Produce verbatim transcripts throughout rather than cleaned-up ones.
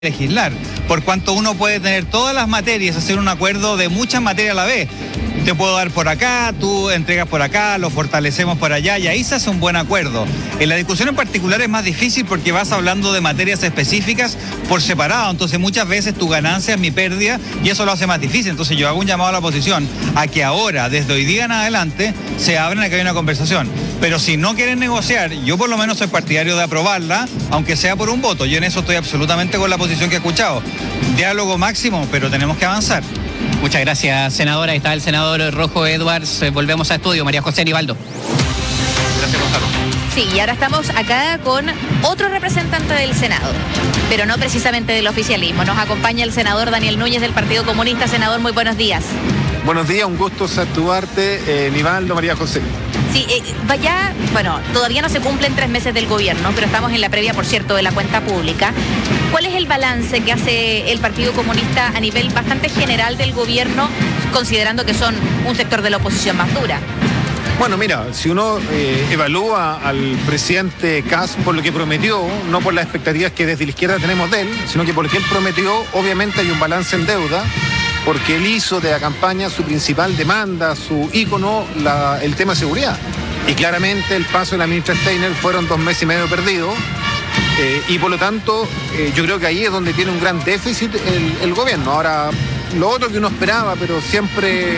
legislar, por cuanto uno puede tener todas las materias, hacer un acuerdo de muchas materias a la vez. Te puedo dar por acá, tú entregas por acá, lo fortalecemos por allá y ahí se hace un buen acuerdo. En la discusión en particular es más difícil porque vas hablando de materias específicas por separado, entonces muchas veces tu ganancia es mi pérdida y eso lo hace más difícil. Entonces yo hago un llamado a la oposición a que ahora, desde hoy día en adelante, se abran a que haya una conversación. Pero si no quieren negociar, yo por lo menos soy partidario de aprobarla, aunque sea por un voto. Yo en eso estoy absolutamente con la posición que he escuchado. Diálogo máximo, pero tenemos que avanzar. Muchas gracias, senadora. Ahí está el senador Rojo Edwards. Volvemos a estudio. María José Nivaldo. Gracias, Gonzalo. Sí, y ahora estamos acá con otro representante del Senado, pero no precisamente del oficialismo. Nos acompaña el senador Daniel Núñez del Partido Comunista. Senador, muy buenos días. Buenos días, un gusto saludarte, eh, Nivaldo, María José. Sí, eh, vaya, bueno, todavía no se cumplen tres meses del gobierno, pero estamos en la previa, por cierto, de la cuenta pública. ¿Cuál es el balance que hace el Partido Comunista a nivel bastante general del gobierno, considerando que son un sector de la oposición más dura? Bueno, mira, si uno eh, evalúa al presidente Kast por lo que prometió, no por las expectativas que desde la izquierda tenemos de él, sino que por lo que él prometió, obviamente hay un balance en deuda, porque él hizo de la campaña su principal demanda, su ícono, la, el tema de seguridad. Y claramente el paso de la ministra Steiner fueron dos meses y medio perdidos, eh, y por lo tanto eh, yo creo que ahí es donde tiene un gran déficit el, el gobierno. Ahora, lo otro que uno esperaba, pero siempre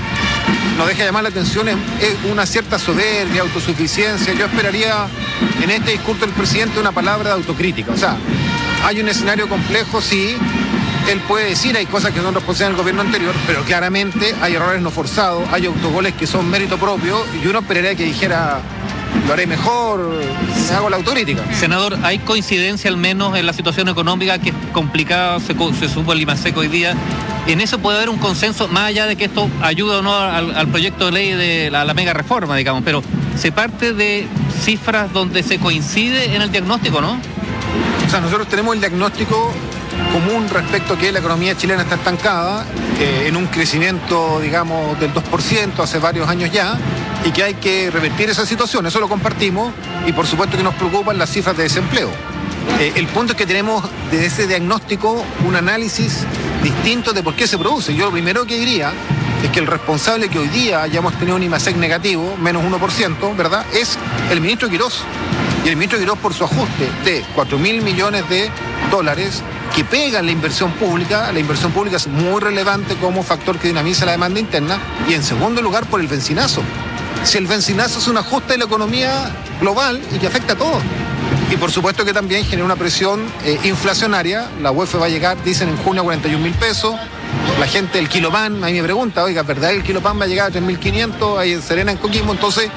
nos deja llamar la atención, es, es una cierta soberbia, autosuficiencia. Yo esperaría en este discurso del presidente una palabra de autocrítica. O sea, hay un escenario complejo, sí. Él puede decir, hay cosas que son responsabilidad del gobierno anterior, pero claramente hay errores no forzados, hay autogoles que son mérito propio, y uno esperaría que dijera, lo haré mejor, hago la autocrítica. Senador, ¿hay coincidencia al menos en la situación económica que es complicada, se, se supo el Limaseco hoy día? ¿En eso puede haber un consenso, más allá de que esto ayuda o no al, al proyecto de ley de la, la mega reforma, digamos, pero se parte de cifras donde se coincide en el diagnóstico, ¿no? O sea, nosotros tenemos el diagnóstico común respecto a que la economía chilena está estancada eh, en un crecimiento, digamos, del dos por ciento hace varios años ya, y que hay que revertir esa situación. Eso lo compartimos, y por supuesto que nos preocupan las cifras de desempleo. Eh, el punto es que tenemos desde ese diagnóstico un análisis distinto de por qué se produce. Yo lo primero que diría es que el responsable que hoy día hayamos tenido un IMASEC negativo, menos uno por ciento, ¿verdad?, es el ministro Quirós. Y el ministro Quirós, por su ajuste de cuatro mil millones de dólares, que pega en la inversión pública. La inversión pública es muy relevante como factor que dinamiza la demanda interna, y en segundo lugar por el bencinazo. Si el bencinazo es un ajuste de la economía global y que afecta a todos. Y por supuesto que también genera una presión eh, inflacionaria. La U E F va a llegar, dicen, en junio a cuarenta y un mil pesos. La gente del kilopan, a mí me pregunta, oiga, ¿verdad el kilopan va a llegar a tres mil quinientos ahí en Serena, en Coquimbo? Entonces,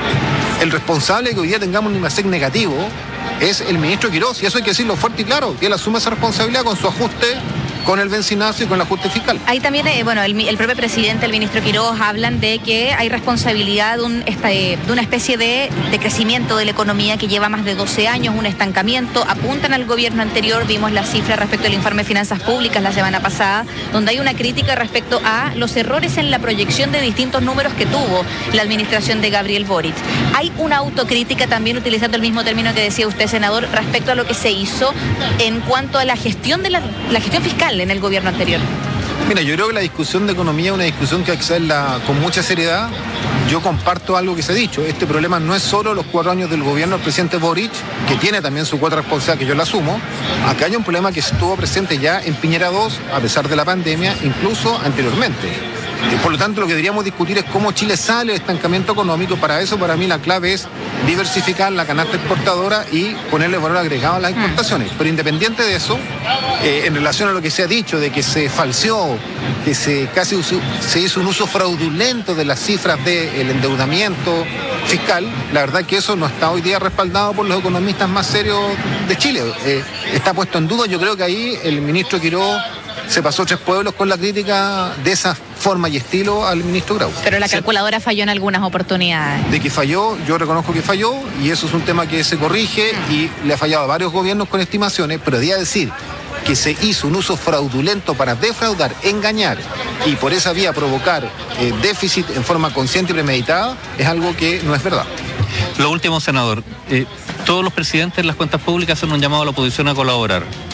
el responsable de que hoy día tengamos un IMASEC negativo es el ministro Quirós, y eso hay que decirlo fuerte y claro, que él asume esa responsabilidad con su ajuste, con el bencinazo y con el ajuste fiscal. Ahí también, eh, bueno, el, el propio presidente, el ministro Quirós, hablan de que hay responsabilidad de, un, esta, de una especie de, de crecimiento de la economía que lleva más de doce años, un estancamiento. Apuntan al gobierno anterior, vimos las cifras respecto al informe de finanzas públicas la semana pasada, donde hay una crítica respecto a los errores en la proyección de distintos números que tuvo la administración de Gabriel Boric. Hay una autocrítica también, utilizando el mismo término que decía usted, senador, respecto a lo que se hizo en cuanto a la gestión de la, la gestión fiscal en el gobierno anterior. Mira, yo creo que la discusión de economía es una discusión que hay que hacerla con mucha seriedad. Yo comparto algo que se ha dicho. Este problema no es solo los cuatro años del gobierno del presidente Boric, que tiene también su cuota responsabilidad, que yo la asumo. Acá hay un problema que estuvo presente ya en Piñera dos, a pesar de la pandemia, incluso anteriormente. Por lo tanto, lo que deberíamos discutir es cómo Chile sale del estancamiento económico. Para eso, para mí, la clave es diversificar la canasta exportadora y ponerle valor agregado a las exportaciones. Pero independiente de eso, eh, en relación a lo que se ha dicho de que se falseó, que se casi uso, se hizo un uso fraudulento de las cifras del endeudamiento fiscal, la verdad que eso no está hoy día respaldado por los economistas más serios de Chile. Eh, está puesto en duda. Yo creo que ahí el ministro Quirós se pasó tres pueblos con la crítica de esa forma y estilo al ministro Grau. Pero la calculadora falló en algunas oportunidades. De que falló, yo reconozco que falló, y eso es un tema que se corrige, y le ha fallado a varios gobiernos con estimaciones, pero debía decir que se hizo un uso fraudulento para defraudar, engañar y por esa vía provocar eh, déficit en forma consciente y premeditada, es algo que no es verdad. Lo último, senador, eh, todos los presidentes de las cuentas públicas hacen un llamado a la oposición a colaborar.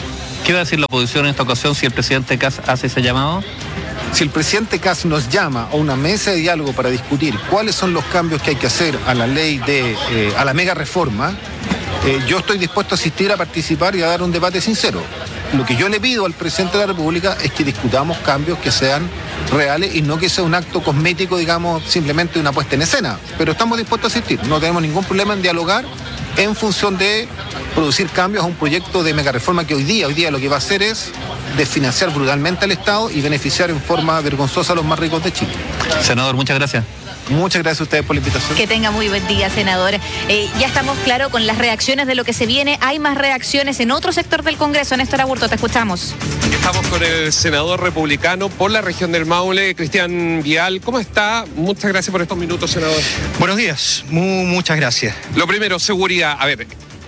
¿Qué va a decir la oposición en esta ocasión si el presidente Kast hace ese llamado? Si el presidente Kast nos llama a una mesa de diálogo para discutir cuáles son los cambios que hay que hacer a la ley de, eh, a la mega reforma, eh, yo estoy dispuesto a asistir, a participar y a dar un debate sincero. Lo que yo le pido al presidente de la República es que discutamos cambios que sean reales y no que sea un acto cosmético, digamos, simplemente una puesta en escena. Pero estamos dispuestos a asistir, no tenemos ningún problema en dialogar en función de producir cambios a un proyecto de megareforma que hoy día, hoy día lo que va a hacer es desfinanciar brutalmente al Estado y beneficiar en forma vergonzosa a los más ricos de Chile. Senador, muchas gracias. Muchas gracias a ustedes por la invitación. Que tenga muy buen día, senador. Eh, ya estamos claros con las reacciones de lo que se viene. Hay más reacciones en otro sector del Congreso. Néstor Aburto, te escuchamos. Estamos con el senador republicano por la región del Maule, Cristian Vial. ¿Cómo está? Muchas gracias por estos minutos, senador. Buenos días, Muy, muchas gracias. Lo primero, seguridad. A ver,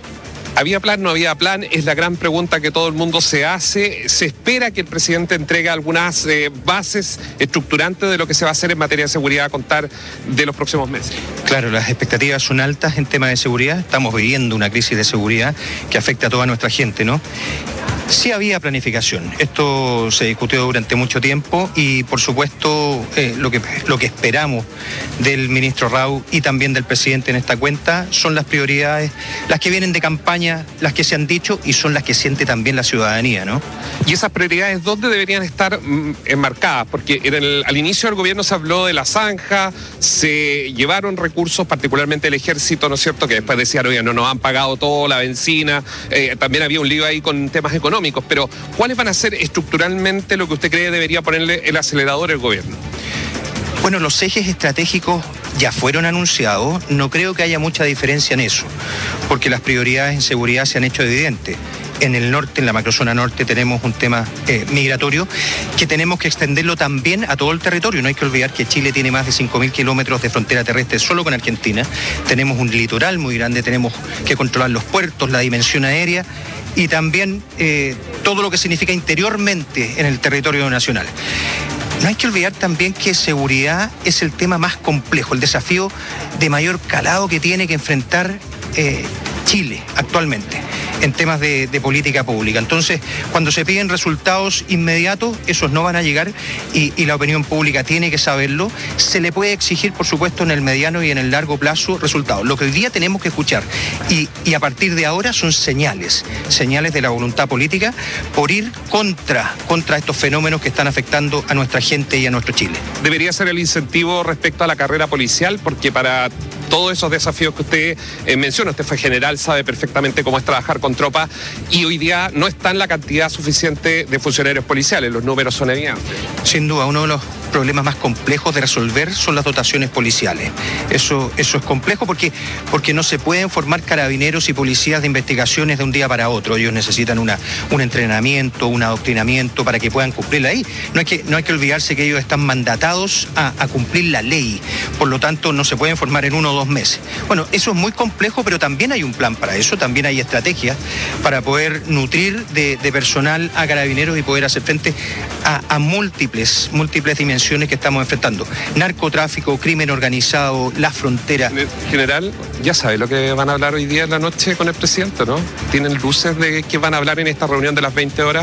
¿había plan, no había plan? Es la gran pregunta que todo el mundo se hace. Se espera que el presidente entregue algunas eh, bases estructurantes de lo que se va a hacer en materia de seguridad a contar de los próximos meses. Claro, las expectativas son altas en tema de seguridad. Estamos viviendo una crisis de seguridad que afecta a toda nuestra gente, ¿no? Sí había planificación. Esto se discutió durante mucho tiempo y, por supuesto, eh, lo que, lo que esperamos del ministro Rau y también del presidente en esta cuenta son las prioridades, las que vienen de campaña, las que se han dicho y son las que siente también la ciudadanía, ¿no? ¿Y esas prioridades dónde deberían estar mm, enmarcadas? Porque en el, al inicio del gobierno se habló de la zanja, se llevaron recursos, particularmente el ejército, ¿no es cierto?, que después decían, oye, no nos han pagado todo, la benzina, eh, también había un lío ahí con temas económicos. Pero ¿cuáles van a ser estructuralmente lo que usted cree debería ponerle el acelerador el gobierno? Bueno, los ejes estratégicos ya fueron anunciados. No creo que haya mucha diferencia en eso, porque las prioridades en seguridad se han hecho evidentes. En el norte, en la macrozona norte, tenemos un tema eh, migratorio que tenemos que extenderlo también a todo el territorio. No hay que olvidar que Chile tiene más de cinco mil kilómetros de frontera terrestre solo con Argentina. Tenemos un litoral muy grande, tenemos que controlar los puertos, la dimensión aérea y también eh, todo lo que significa interiormente en el territorio nacional. No hay que olvidar también que seguridad es el tema más complejo, el desafío de mayor calado que tiene que enfrentar eh, Chile actualmente en temas de, de política pública. Entonces, cuando se piden resultados inmediatos, esos no van a llegar y, y la opinión pública tiene que saberlo. Se le puede exigir, por supuesto, en el mediano y en el largo plazo resultados. Lo que hoy día tenemos que escuchar y, y a partir de ahora son señales, señales de la voluntad política por ir contra, contra estos fenómenos que están afectando a nuestra gente y a nuestro Chile. Debería ser el incentivo respecto a la carrera policial, porque para todos esos desafíos que usted eh, menciona, usted fue general, sabe perfectamente cómo es trabajar con tropas y hoy día no está en la cantidad suficiente de funcionarios policiales, los números son evidentes. Sin duda, uno de los problemas más complejos de resolver son las dotaciones policiales. Eso, eso es complejo porque, porque no se pueden formar carabineros y policías de investigaciones de un día para otro. Ellos necesitan una, un entrenamiento, un adoctrinamiento para que puedan cumplir la ley. No hay que, no hay que olvidarse que ellos están mandatados a, a cumplir la ley. Por lo tanto, no se pueden formar en uno o dos meses. Bueno, eso es muy complejo, pero también hay un plan para eso, también hay estrategias para poder nutrir de, de personal a carabineros y poder hacer frente a, a múltiples, múltiples dimensiones que estamos enfrentando. Narcotráfico, crimen organizado, la frontera. General, ya sabe lo que van a hablar hoy día en la noche con el presidente, ¿no? ¿Tienen luces de qué van a hablar en esta reunión de las veinte horas?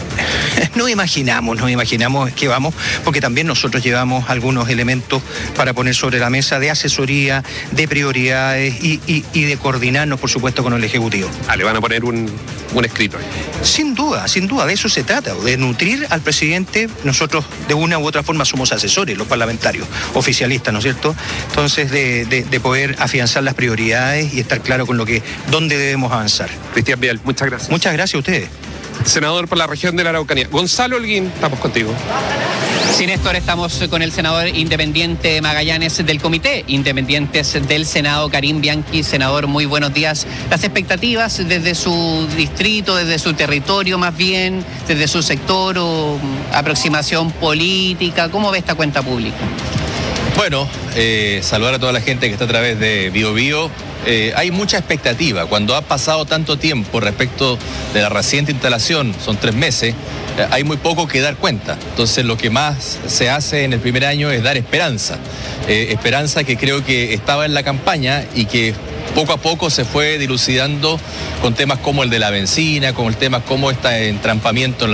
No imaginamos, no imaginamos que vamos, porque también nosotros llevamos algunos elementos para poner sobre la mesa de asesoría, de prioridades y, y, y de coordinarnos, por supuesto, con el Ejecutivo. Ah, le van a poner un, un escrito ahí. Sin duda, sin duda, de eso se trata, de nutrir al presidente. Nosotros de una u otra forma somos asesores, los parlamentarios, oficialistas, ¿no es cierto? Entonces, de, de, de poder afianzar las prioridades y estar claro con lo que, dónde debemos avanzar. Cristian Vial, muchas gracias. Muchas gracias a ustedes. Senador por la región de la Araucanía. Gonzalo Holguín, estamos contigo. Sí, Néstor, estamos con el senador independiente Magallanes del Comité Independientes del Senado, Karim Bianchi. Senador, muy buenos días. Las expectativas desde su distrito, desde su territorio más bien, desde su sector o aproximación política, ¿cómo ve esta cuenta pública? Bueno, eh, saludar a toda la gente que está a través de Bio Bio. eh, hay mucha expectativa. Cuando ha pasado tanto tiempo respecto de la reciente instalación, son tres meses, eh, hay muy poco que dar cuenta. Entonces lo que más se hace en el primer año es dar esperanza. Eh, esperanza que creo que estaba en la campaña y que poco a poco se fue dilucidando con temas como el de la benzina, con el tema como este entrampamiento en la